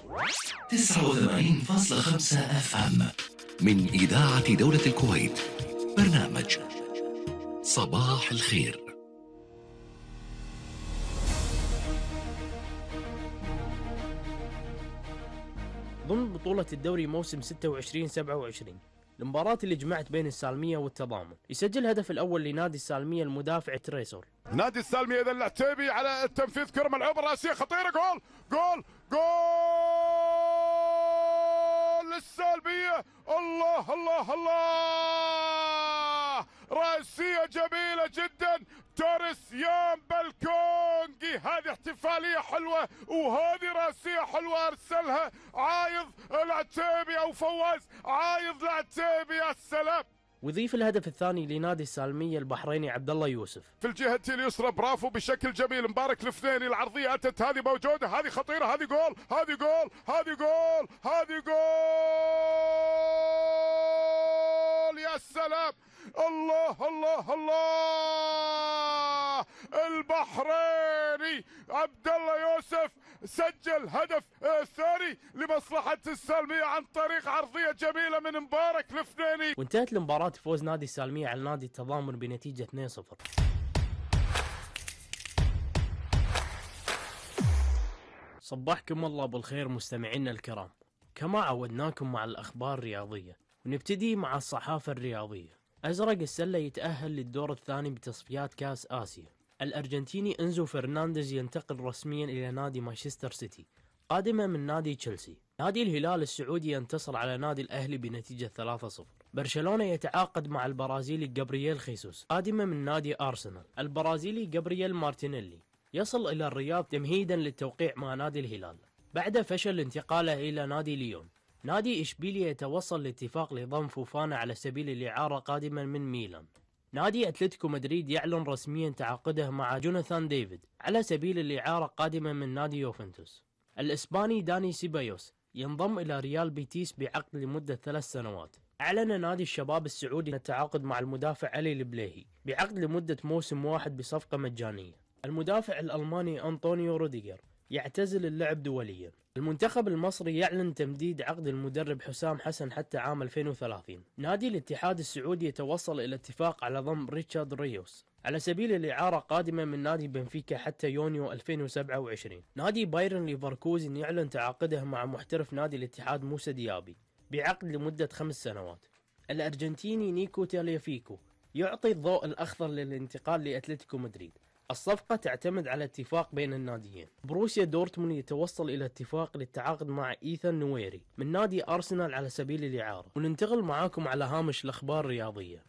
89.5 FM من إذاعة دولة الكويت. برنامج صباح الخير. ضمن بطولة الدوري موسم 26-27 المباراة اللي جمعت بين السالمية والتضامن، يسجل الهدف الأول لنادي السالمية المدافع تريسور. نادي السالمية إذا العتيبي على التنفيذ، كرة ملعوبة رأسية خطيرة، جول جول جول للسالمية. الله الله الله، رأسية جميلة جدا، توريس يام بالكونجي. هذه احتفالية حلوة وهذه رأسية حلوة، أرسلها عايض العتيبي أو فواز عايض العتيبي. يا سلام. ويضيف الهدف الثاني لنادي السالمية البحريني عبد الله يوسف في الجهة اليسرى، برافو بشكل جميل، مبارك الفثيني، العرضية أتت، هذه موجودة، هذه خطيرة، هذه جول، هذه جول، هذه جول، هذه جول. يا سلام، الله الله الله، البحريني عبد الله يوسف سجل هدف ثاني لمصلحة السالمية عن طريق عرضية جميلة من مبارك الفثيني. وانتهت المباراة بفوز نادي السالمية على نادي التضامن بنتيجة 2-0. صبحكم الله بالخير مستمعينا الكرام، كما عودناكم مع الأخبار الرياضية، ونبتدي مع الصحافة الرياضية. أزرق السلة يتأهل للدور الثاني بتصفيات كأس آسيا. الأرجنتيني إنزو فرنانديز ينتقل رسميا إلى نادي مانشستر سيتي قادما من نادي تشيلسي. نادي الهلال السعودي ينتصر على نادي الأهلي بنتيجة 3-0. برشلونة يتعاقد مع البرازيلي جابرييل خيسوس قادما من نادي أرسنال. البرازيلي جابرييل مارتينيلي يصل إلى الرياض تمهيدا للتوقيع مع نادي الهلال بعد فشل انتقاله إلى نادي ليون. نادي إشبيلية يتوصل لاتفاق لضم فوفانا على سبيل الإعارة قادما من ميلان. نادي أتلتيكو مدريد يعلن رسميا تعاقده مع جوناثان ديفيد على سبيل الإعارة قادما من نادي يوفنتوس. الإسباني داني سيبايوس ينضم إلى ريال بيتيس بعقد لمدة 3 سنوات. أعلن نادي الشباب السعودي التعاقد مع المدافع علي البليهي بعقد لمدة موسم واحد بصفقة مجانية. المدافع الألماني أنطونيو روديغر يعتزل اللعب دوليا. المنتخب المصري يعلن تمديد عقد المدرب حسام حسن حتى عام 2030. نادي الاتحاد السعودي يتوصل إلى اتفاق على ضم ريتشارد ريوس على سبيل الإعارة قادمة من نادي بنفيكا حتى يونيو 2027. نادي بايرن ليفركوزن يعلن تعاقده مع محترف نادي الاتحاد موسى ديابي بعقد لمدة 5 سنوات. الأرجنتيني نيكو تاليفيكو يعطي الضوء الأخضر للانتقال لأتلتيكو مدريد. الصفقة تعتمد على اتفاق بين الناديين. بروسيا دورتموند يتوصل إلى اتفاق للتعاقد مع إيثان نويري من نادي أرسنال على سبيل الإعارة. وننتقل معاكم على هامش الأخبار الرياضية.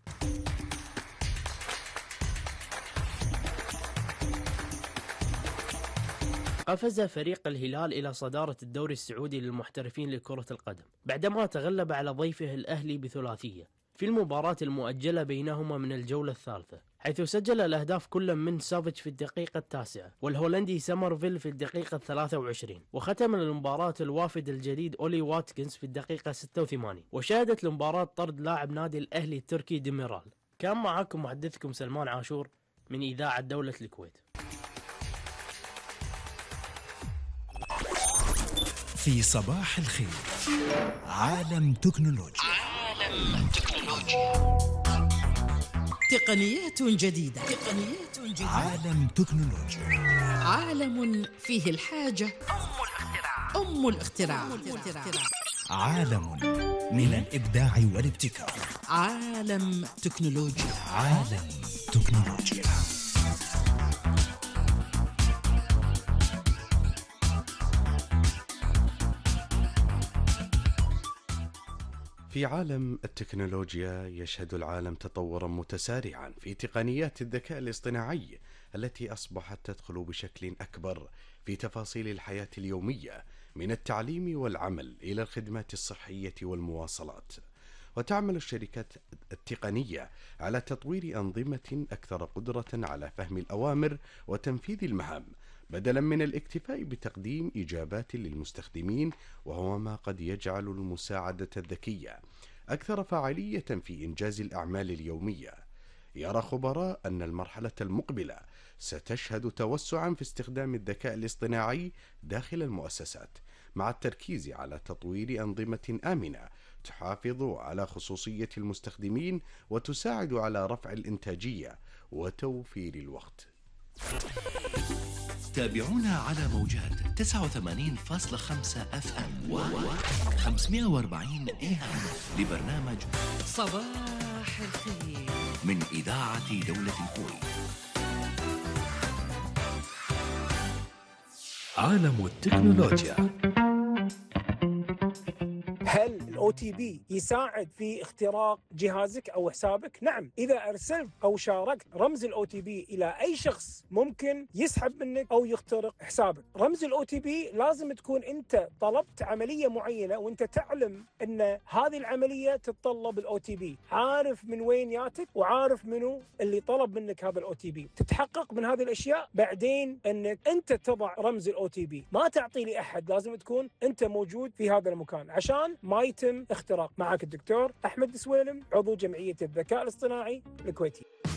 قفز فريق الهلال إلى صدارة الدوري السعودي للمحترفين لكرة القدم بعدما تغلب على ضيفه الأهلي بثلاثية في المباراة المؤجلة بينهما من الجولة الثالثة، حيث سجل الأهداف كل من سافيتش في الدقيقة 9 والهولندي سمرفيل في الدقيقة 23. وختم المباراة الوافد الجديد أولي واتكنز في الدقيقة 86. وشهدت المباراة طرد لاعب نادي الأهلي التركي ديميرال. كان معكم محدثكم سلمان عاشور من إذاعة دولة الكويت. في صباح الخير عالم تكنولوجيا. تقنيات جديدة. عالم تكنولوجيا. عالم فيه الحاجة أم الاختراع. عالم من الإبداع والابتكار. عالم تكنولوجيا. عالم تكنولوجيا. في عالم التكنولوجيا يشهد العالم تطورا متسارعا في تقنيات الذكاء الاصطناعي التي أصبحت تدخل بشكل أكبر في تفاصيل الحياة اليومية، من التعليم والعمل إلى الخدمات الصحية والمواصلات. وتعمل الشركات التقنية على تطوير أنظمة أكثر قدرة على فهم الأوامر وتنفيذ المهام، بدلا من الاكتفاء بتقديم إجابات للمستخدمين، وهو ما قد يجعل المساعدة الذكية أكثر فاعلية في إنجاز الأعمال اليومية. يرى خبراء أن المرحلة المقبلة ستشهد توسعا في استخدام الذكاء الاصطناعي داخل المؤسسات، مع التركيز على تطوير أنظمة آمنة تحافظ على خصوصية المستخدمين وتساعد على رفع الإنتاجية وتوفير الوقت. تابعونا على موجات 89.5 FM و 540 AM لبرنامج صباح الخير من إذاعة دولة الكويت. عالم التكنولوجيا. هل الاو تي بي يساعد في اختراق جهازك او حسابك؟ نعم، اذا ارسلت او شاركت رمز الاو تي بي الى اي شخص ممكن يسحب منك او يخترق حسابك. رمز الاو تي بي لازم تكون انت طلبت عمليه معينه وانت تعلم ان هذه العمليه تتطلب الاو تي بي، عارف من وين ياتك وعارف منو اللي طلب منك هذا الاو تي بي. تتحقق من هذه الاشياء بعدين انك انت تضع رمز الاو تي بي، ما تعطي لاحد، لازم تكون انت موجود في هذا المكان عشان ما يتم اختراق. معك الدكتور أحمد سويلم، عضو جمعية الذكاء الاصطناعي الكويتي.